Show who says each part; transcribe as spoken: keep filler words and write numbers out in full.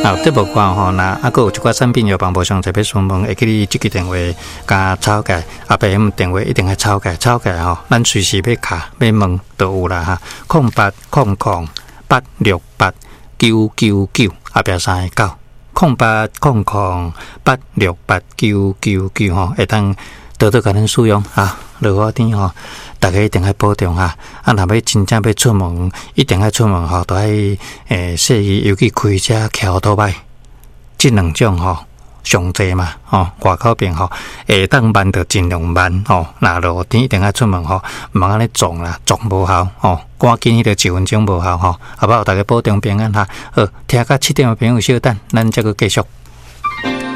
Speaker 1: 啊，这无关吼，那啊，个有一寡产品药房无详细要询问，会记你即个电话加抄起，啊，爸姆电话一定要抄起，抄起吼，咱随时要卡要问都有啦哈，空八空空八六八九九九，后壁三个九，空八空空八六八九九九吼，会当多多甲咱使用啊，落雨天吼。大家一定要保重哈！啊，若要真正要出门，一定要出门吼，都爱诶，细意尤其开车桥头摆，这两种吼上济嘛吼，外口边吼，下当慢就尽量慢吼。若落天一定要出门吼，毋通安尼撞啦，撞无效吼，赶紧迄个一分钟无效吼，好不好？大家保重平安哈！好，听到七点的朋友稍等，咱再个继续。